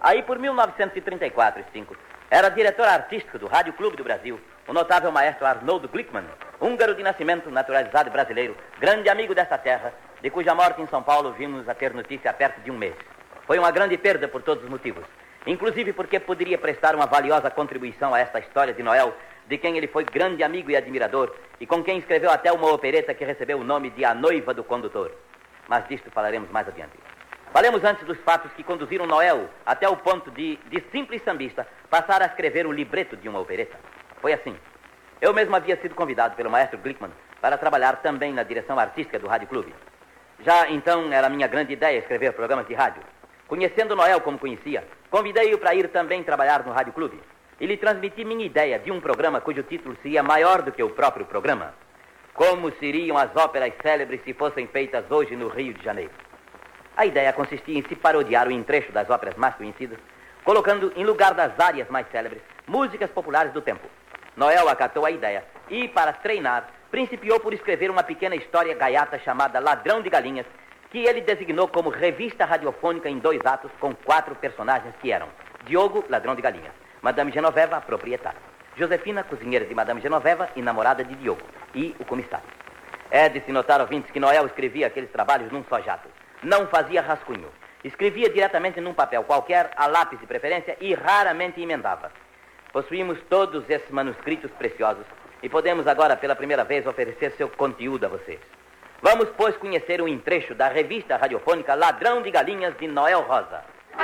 Aí por 1934 e 5, era diretor artístico do Rádio Clube do Brasil, o notável maestro Arnoldo Glickman, húngaro de nascimento, naturalizado brasileiro, grande amigo desta terra, de cuja morte em São Paulo vimos a ter notícia há perto de um mês. Foi uma grande perda por todos os motivos, inclusive porque poderia prestar uma valiosa contribuição a esta história de Noel, de quem ele foi grande amigo e admirador, e com quem escreveu até uma opereta que recebeu o nome de A Noiva do Condutor. Mas disto falaremos mais adiante. Falemos antes dos fatos que conduziram Noel até o ponto de simples sambista, passar a escrever o libreto de uma opereta. Foi assim. Eu mesmo havia sido convidado pelo maestro Glickman para trabalhar também na direção artística do Rádio Clube. Já então era minha grande ideia escrever programas de rádio. Conhecendo Noel como conhecia, convidei-o para ir também trabalhar no Rádio Clube e lhe transmiti minha ideia de um programa cujo título seria maior do que o próprio programa. Como seriam as óperas célebres se fossem feitas hoje no Rio de Janeiro? A ideia consistia em se parodiar o entrecho das óperas mais conhecidas, colocando em lugar das áreas mais célebres, músicas populares do tempo. Noel acatou a ideia e, para treinar, principiou por escrever uma pequena história gaiata chamada Ladrão de Galinhas, que ele designou como revista radiofônica em 2 atos com 4 personagens que eram Diogo, ladrão de galinhas, Madame Genoveva, proprietária, Josefina, cozinheira de Madame Genoveva e namorada de Diogo, e o comissário. É de se notar, ouvintes, que Noel escrevia aqueles trabalhos num só jato. Não fazia rascunho. Escrevia diretamente num papel qualquer, a lápis de preferência, e raramente emendava. Possuímos todos esses manuscritos preciosos e podemos agora, pela primeira vez, oferecer seu conteúdo a vocês. Vamos, pois, conhecer um trecho da revista radiofônica Ladrão de Galinhas, de Noel Rosa.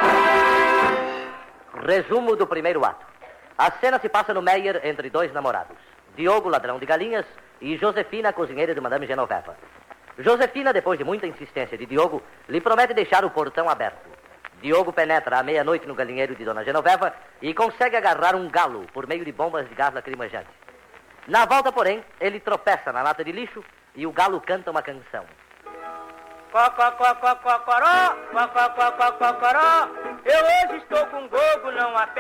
Resumo do primeiro ato. A cena se passa no Meyer entre 2 namorados. Diogo, ladrão de galinhas, e Josefina, cozinheira de Madame Genoveva. Josefina, depois de muita insistência de Diogo, lhe promete deixar o portão aberto. Diogo penetra à meia-noite no galinheiro de Dona Genoveva e consegue agarrar um galo por meio de bombas de gás lacrimejante. Na volta, porém, ele tropeça na lata de lixo e o galo canta uma canção. Cocoró, eu hoje estou com gogo, não há pé.